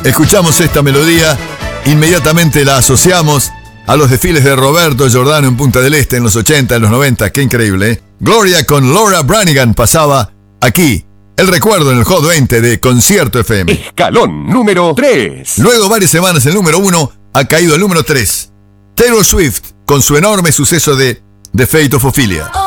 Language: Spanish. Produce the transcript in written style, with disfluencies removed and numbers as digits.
escuchamos esta melodía, inmediatamente la asociamos a los desfiles de Roberto Giordano en Punta del Este en los 80, en los 90, qué increíble, ¿eh? Gloria con Laura Branigan pasaba aquí. El recuerdo en el Hot 20 de Concierto FM. Escalón número 3. Luego varias semanas el número 1 ha caído el número 3. Taylor Swift con su enorme suceso de The Fate of Ophelia.